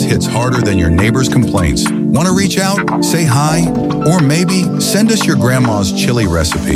hits harder than your neighbor's complaints. Want to reach out, say hi, or maybe send us your grandma's chili recipe?